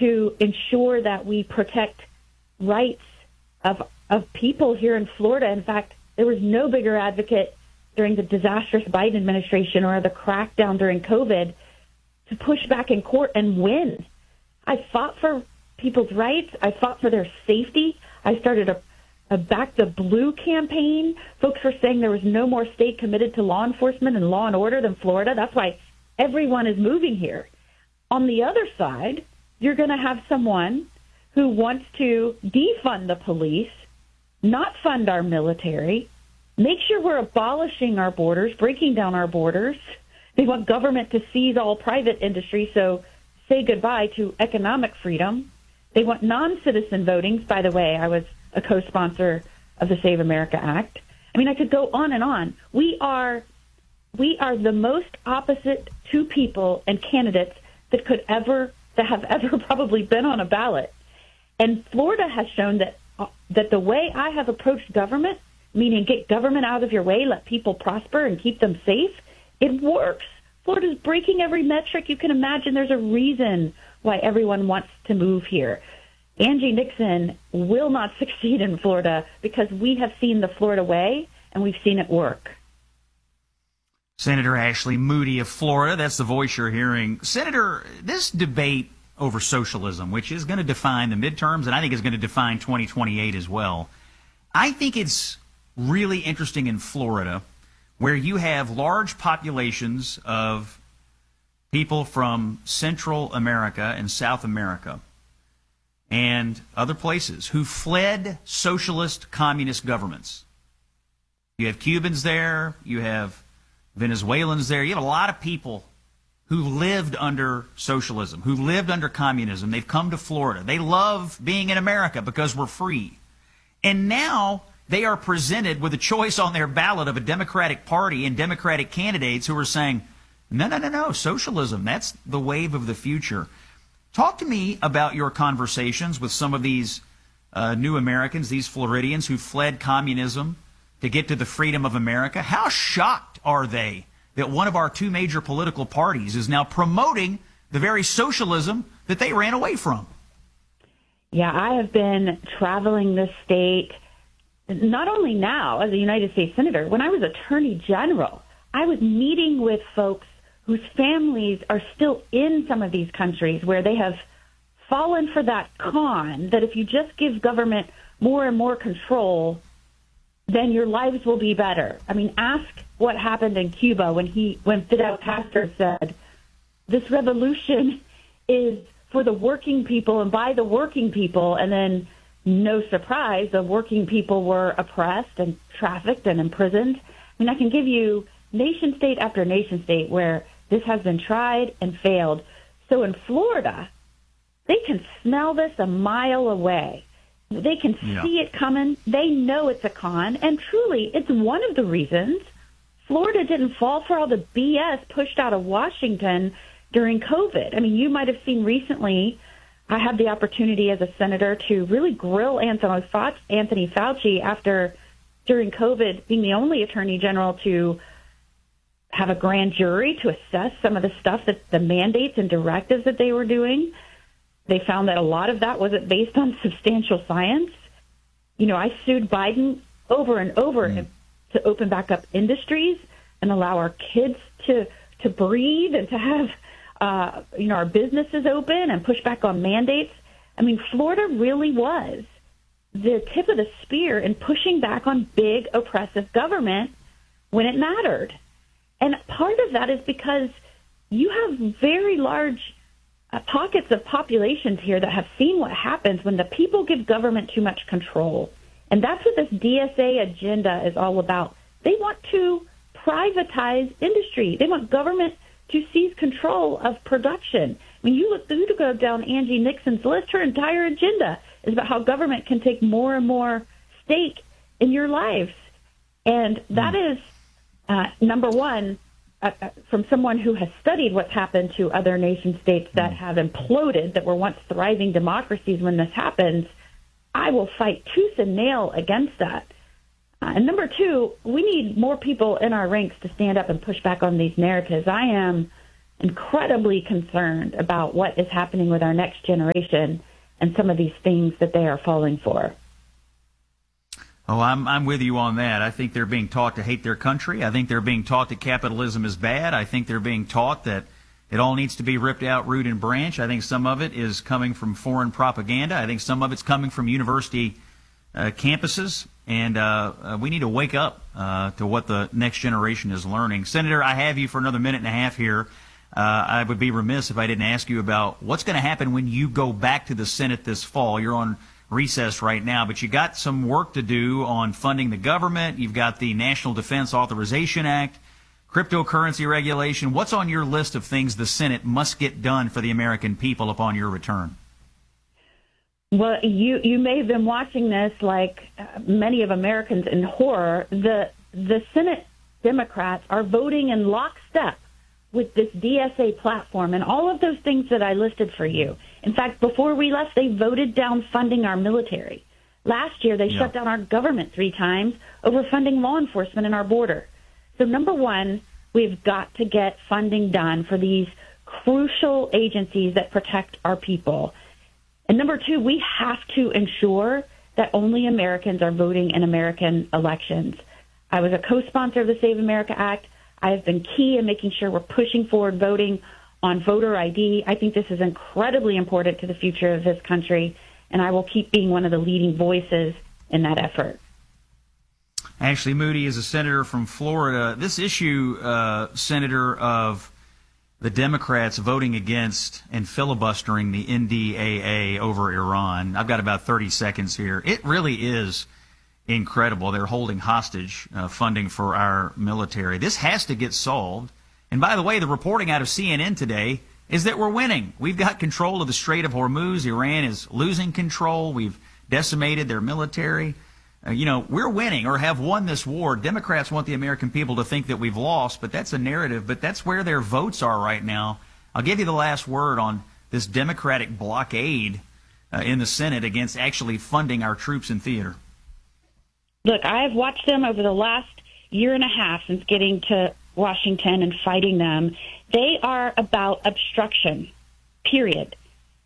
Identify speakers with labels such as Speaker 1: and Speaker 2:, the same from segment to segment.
Speaker 1: to ensure that we protect rights of people here in Florida. In fact, there was no bigger advocate during the disastrous Biden administration or the crackdown during COVID to push back in court and win. I fought for people's rights. I fought for their safety. I started a Back the Blue campaign. Folks were saying there was no more state committed to law enforcement and law and order than Florida. That's why everyone is moving here. On the other side, you're going to have someone who wants to defund the police, not fund our military, make sure we're abolishing our borders, breaking down our borders. They want government to seize all private industry, so say goodbye to economic freedom. They want non-citizen voting. By the way, I was a co-sponsor of the Save America Act. I mean, I could go on and on. We are the most opposite two people and candidates that have ever probably been on a ballot. And Florida has shown that the way I have approached government, meaning get government out of your way, let people prosper and keep them safe, it works. Florida's breaking every metric you can imagine. There's a reason why everyone wants to move here. Angie Nixon will not succeed in Florida because we have seen the Florida way and we've seen it work.
Speaker 2: Senator Ashley Moody of Florida, that's the voice you're hearing. Senator, this debate over socialism, which is going to define the midterms and I think is going to define 2028 as well, I think it's really interesting in Florida where you have large populations of people from Central America and South America and other places who fled socialist communist governments. You have Cubans there, you have Venezuelans there, you have a lot of people who lived under socialism, who lived under communism. They've come to Florida. They love being in America because we're free. And now they are presented with a choice on their ballot of a Democratic Party and Democratic candidates who are saying, no, socialism, that's the wave of the future. Talk to me about your conversations with some of these new Americans, these Floridians who fled communism to get to the freedom of America. How shocked are they that one of our two major political parties is now promoting the very socialism that they ran away from?
Speaker 1: Yeah, I have been traveling this state, not only now as a United States Senator. When I was Attorney General, I was meeting with folks whose families are still in some of these countries where they have fallen for that con that if you just give government more and more control, then your lives will be better. I mean, ask what happened in Cuba when Fidel Castro said, this revolution is for the working people and by the working people, and then no surprise, the working people were oppressed and trafficked and imprisoned. I mean, I can give you nation state after nation state where this has been tried and failed. So in Florida, they can smell this a mile away. They can see it coming. They know it's a con. And truly, it's one of the reasons Florida didn't fall for all the BS pushed out of Washington during COVID. I mean, you might have seen recently, I had the opportunity as a senator to really grill Anthony Fauci during COVID, being the only attorney general to have a grand jury to assess some of the stuff that the mandates and directives that they were doing. They found that a lot of that wasn't based on substantial science. You know, I sued Biden over and over to open back up industries and allow our kids to breathe and to have, our businesses open and push back on mandates. I mean, Florida really was the tip of the spear in pushing back on big oppressive government when it mattered. And part of that is because you have very large pockets of populations here that have seen what happens when the people give government too much control. And that's what this DSA agenda is all about. They want to privatize industry. They want government to seize control of production. I mean, you go down Angie Nixon's list, her entire agenda is about how government can take more and more stake in your lives. And that is, number one, from someone who has studied what's happened to other nation states that have imploded, that were once thriving democracies when this happens, I will fight tooth and nail against that. And number two, we need more people in our ranks to stand up and push back on these narratives. I am incredibly concerned about what is happening with our next generation and some of these things that they are falling for.
Speaker 2: Oh, I'm with you on that. I think they're being taught to hate their country. I think they're being taught that capitalism is bad. I think they're being taught that it all needs to be ripped out root and branch. I think some of it is coming from foreign propaganda. I think some of it's coming from university campuses. And we need to wake up to what the next generation is learning. Senator, I have you for another minute and a half here. I would be remiss if I didn't ask you about what's going to happen when you go back to the Senate this fall. You're on recess right now, but you got some work to do on funding the government. You've got the National Defense Authorization Act, cryptocurrency regulation. What's on your list of things the Senate must get done for the American people upon your return?
Speaker 1: Well, you may have been watching this like many of Americans in horror. The Senate Democrats are voting in lockstep with this DSA platform and all of those things that I listed for you. In fact, before we left, they voted down funding our military. Last year, they shut down our government 3 times over funding law enforcement in our border. So number one, we've got to get funding done for these crucial agencies that protect our people. And number two, we have to ensure that only Americans are voting in American elections. I was a co-sponsor of the Save America Act. I have been key in making sure we're pushing forward voting on voter ID. I think this is incredibly important to the future of this country, and I will keep being one of the leading voices in that effort.
Speaker 2: Ashley Moody is a senator from Florida. This issue, Senator, of the Democrats voting against and filibustering the NDAA over Iran, I've got about 30 seconds here. It really is incredible. They're holding hostage funding for our military. This has to get solved. And by the way, the reporting out of CNN today is that we're winning. We've got control of the Strait of Hormuz. Iran is losing control. We've decimated their military. We're winning or have won this war. Democrats want the American people to think that we've lost, but that's a narrative. But that's where their votes are right now. I'll give you the last word on this Democratic blockade in the Senate against actually funding our troops in theater.
Speaker 1: Look, I've watched them over the last year and a half since getting to Washington and fighting them. They are about obstruction, period.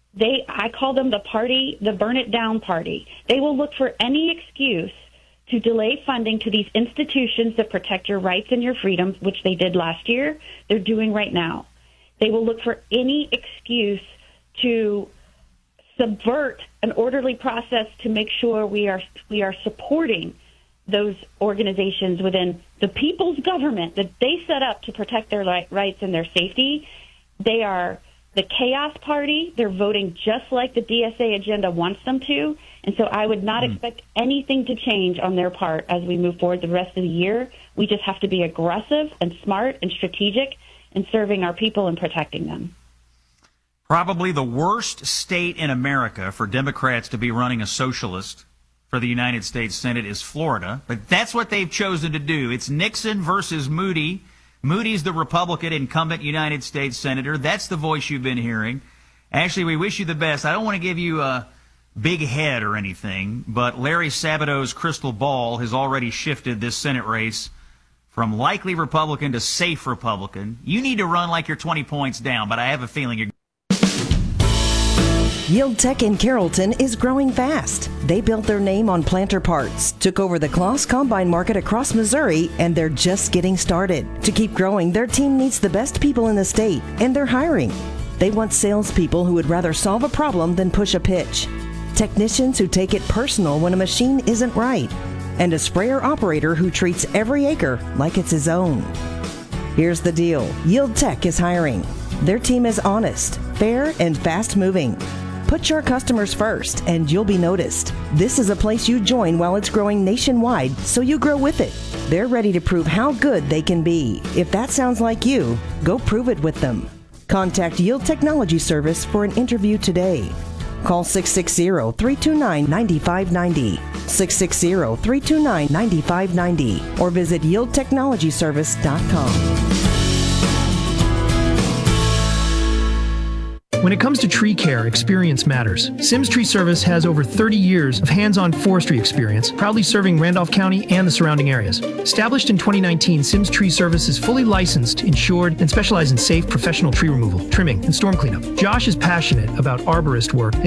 Speaker 1: I call them the burn it down party. They will look for any excuse to delay funding to these institutions that protect your rights and your freedoms, which they did last year. They're doing right now. They will look for any excuse to subvert an orderly process to make sure we are supporting those organizations within the people's government that they set up to protect their rights and their safety. They are the chaos party. They're voting just like the DSA agenda wants them to. And so I would not expect anything to change on their part as we move forward the rest of the year. We just have to be aggressive and smart and strategic in serving our people and protecting them.
Speaker 2: Probably the worst state in America for Democrats to be running a socialist for the United States Senate is Florida, but that's what they've chosen to do. It's Nixon versus Moody. Moody's the Republican incumbent United States Senator. That's the voice you've been hearing. Ashley, we wish you the best. I don't want to give you a big head or anything, but Larry Sabato's crystal ball has already shifted this Senate race from likely Republican to safe Republican. You need to run like you're 20 points down, but I have a feeling you're...
Speaker 3: Yield Tech in Carrollton is growing fast. They built their name on planter parts, took over the Kloss Combine market across Missouri, and they're just getting started. To keep growing, their team needs the best people in the state, and they're hiring. They want salespeople who would rather solve a problem than push a pitch, technicians who take it personal when a machine isn't right, and a sprayer operator who treats every acre like it's his own. Here's the deal. Yield Tech is hiring. Their team is honest, fair, and fast-moving. Put your customers first, and you'll be noticed. This is a place you join while it's growing nationwide, so you grow with it. They're ready to prove how good they can be. If that sounds like you, go prove it with them. Contact Yield Technology Service for an interview today. Call 660-329-9590, 660-329-9590, or visit yieldtechnologyservice.com.
Speaker 4: When it comes to tree care, experience matters. Sims Tree Service has over 30 years of hands-on forestry experience, proudly serving Randolph County and the surrounding areas. Established in 2019, Sims Tree Service is fully licensed, insured, and specializes in safe professional tree removal, trimming, and storm cleanup. Josh is passionate about arborist work